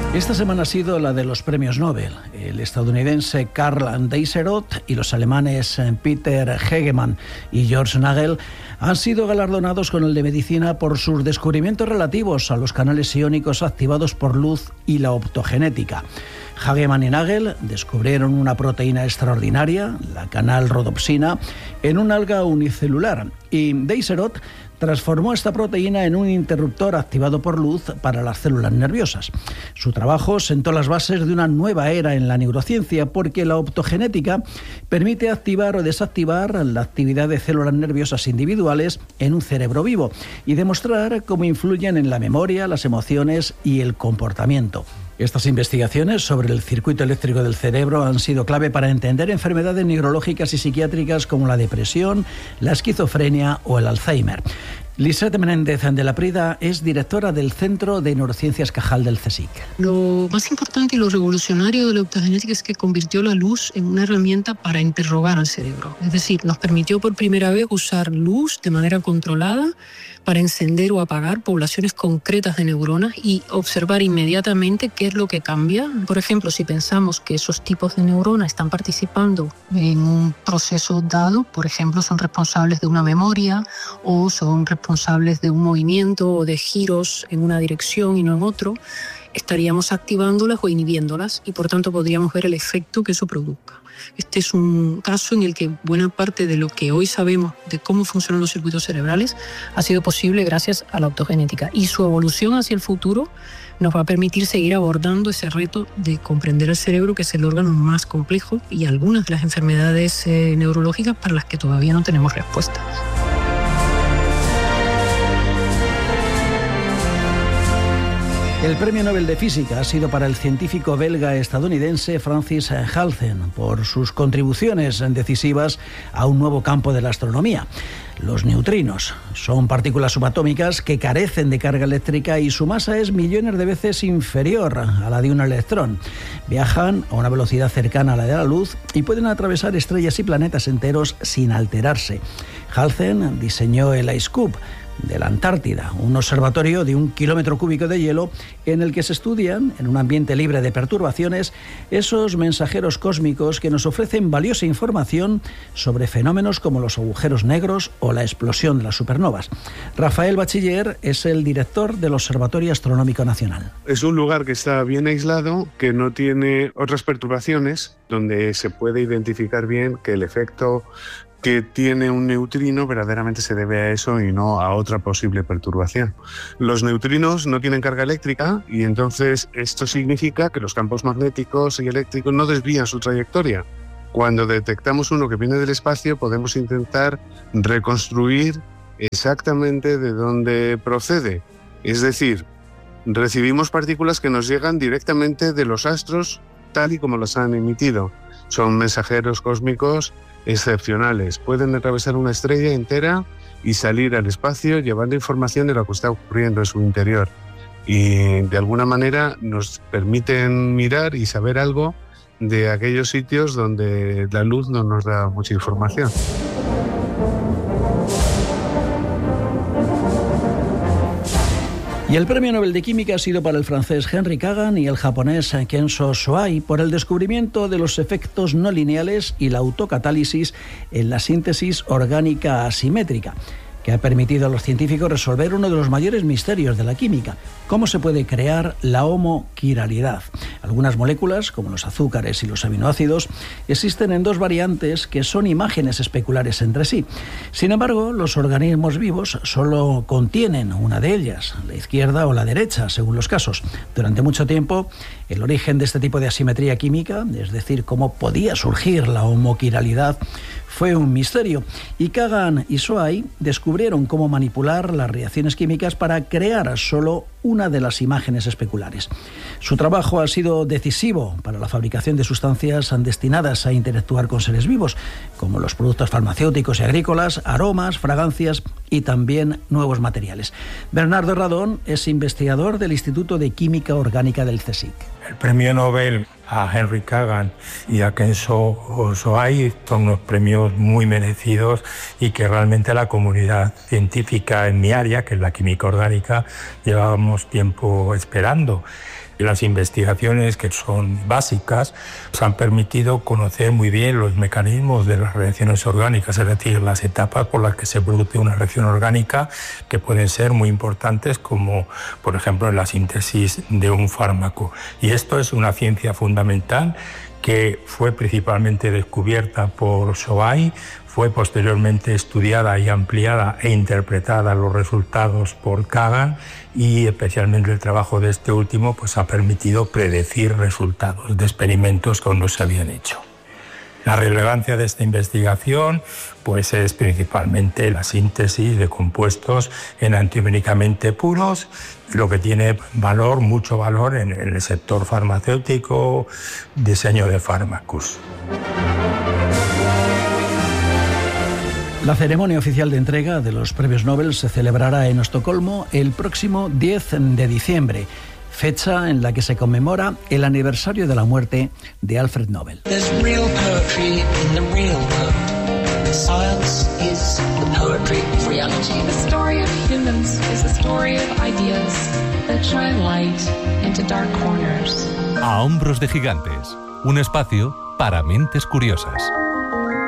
Esta semana ha sido la de los premios Nobel. El estadounidense Karl Deisseroth y los alemanes Peter Hegemann y George Nagel han sido galardonados con el de medicina por sus descubrimientos relativos a los canales iónicos activados por luz y la optogenética. Hegemann y Nagel descubrieron una proteína extraordinaria, la canal-rodopsina, en un alga unicelular, y Deisseroth transformó esta proteína en un interruptor activado por luz para las células nerviosas. Su trabajo sentó las bases de una nueva era en la neurociencia, porque la optogenética permite activar o desactivar la actividad de células nerviosas individuales en un cerebro vivo y demostrar cómo influyen en la memoria, las emociones y el comportamiento. Estas investigaciones sobre el circuito eléctrico del cerebro han sido clave para entender enfermedades neurológicas y psiquiátricas como la depresión, la esquizofrenia o el Alzheimer. Lisette Menéndez de la Prida es directora del Centro de Neurociencias Cajal del CSIC. Lo más importante y lo revolucionario de la optogenética es que convirtió la luz en una herramienta para interrogar al cerebro. Es decir, nos permitió por primera vez usar luz de manera controlada para encender o apagar poblaciones concretas de neuronas y observar inmediatamente qué es lo que cambia. Por ejemplo, si pensamos que esos tipos de neuronas están participando en un proceso dado, por ejemplo, son responsables de una memoria o son responsables de un movimiento o de giros en una dirección y no en otro, estaríamos activándolas o inhibiéndolas y por tanto podríamos ver el efecto que eso produzca. Este es un caso en el que buena parte de lo que hoy sabemos de cómo funcionan los circuitos cerebrales ha sido posible gracias a la optogenética, y su evolución hacia el futuro nos va a permitir seguir abordando ese reto de comprender el cerebro, que es el órgano más complejo, y algunas de las enfermedades neurológicas para las que todavía no tenemos respuestas. El Premio Nobel de Física ha sido para el científico belga-estadounidense Francis Halzen por sus contribuciones decisivas a un nuevo campo de la astronomía. Los neutrinos son partículas subatómicas que carecen de carga eléctrica y su masa es millones de veces inferior a la de un electrón. Viajan a una velocidad cercana a la de la luz y pueden atravesar estrellas y planetas enteros sin alterarse. Halzen diseñó el IceCube de la Antártida, un observatorio de 1 kilómetro cúbico de hielo en el que se estudian, en un ambiente libre de perturbaciones, esos mensajeros cósmicos que nos ofrecen valiosa información sobre fenómenos como los agujeros negros o la explosión de las supernovas. Rafael Bachiller es el director del Observatorio Astronómico Nacional. Es un lugar que está bien aislado, que no tiene otras perturbaciones, donde se puede identificar bien que el efecto que tiene un neutrino verdaderamente se debe a eso y no a otra posible perturbación. Los neutrinos no tienen carga eléctrica y entonces esto significa que los campos magnéticos y eléctricos no desvían su trayectoria. Cuando detectamos uno que viene del espacio, podemos intentar reconstruir exactamente de dónde procede. Es decir, recibimos partículas que nos llegan directamente de los astros tal y como los han emitido. Son mensajeros cósmicos excepcionales. Pueden atravesar una estrella entera y salir al espacio llevando información de lo que está ocurriendo en su interior. Y de alguna manera nos permiten mirar y saber algo de aquellos sitios donde la luz no nos da mucha información. Y el Premio Nobel de Química ha sido para el francés Henry Kagan y el japonés Kenzo Shoai por el descubrimiento de los efectos no lineales y la autocatálisis en la síntesis orgánica asimétrica, que ha permitido a los científicos resolver uno de los mayores misterios de la química: cómo se puede crear la homoquiralidad. Algunas moléculas, como los azúcares y los aminoácidos, existen en dos variantes que son imágenes especulares entre sí. Sin embargo, los organismos vivos solo contienen una de ellas, la izquierda o la derecha, según los casos. Durante mucho tiempo, el origen de este tipo de asimetría química, es decir, cómo podía surgir la homoquiralidad, fue un misterio, y Kagan y Shoai descubrieron cómo manipular las reacciones químicas para crear solo una de las imágenes especulares. Su trabajo ha sido decisivo para la fabricación de sustancias destinadas a interactuar con seres vivos, como los productos farmacéuticos y agrícolas, aromas, fragancias y también nuevos materiales. Bernardo Radón es investigador del Instituto de Química Orgánica del CSIC. El premio Nobel a Henry Kagan y a Kenzo Shoai son unos premios muy merecidos y que realmente la comunidad científica en mi área, que es la química orgánica, llevábamos tiempo esperando. Las investigaciones, que son básicas, nos han permitido conocer muy bien los mecanismos de las reacciones orgánicas, es decir, las etapas por las que se produce una reacción orgánica, que pueden ser muy importantes, como por ejemplo en la síntesis de un fármaco. Y esto es una ciencia fundamental que fue principalmente descubierta por Shoai, fue posteriormente estudiada y ampliada e interpretada los resultados por Kagan, y especialmente el trabajo de este último pues ha permitido predecir resultados de experimentos que aún no se habían hecho. La relevancia de esta investigación pues es principalmente la síntesis de compuestos enantioméricamente puros, lo que tiene valor, mucho valor en el sector farmacéutico, diseño de fármacos. La ceremonia oficial de entrega de los premios Nobel se celebrará en Estocolmo el próximo 10 de diciembre, fecha en la que se conmemora el aniversario de la muerte de Alfred Nobel. A hombros de gigantes, un espacio para mentes curiosas.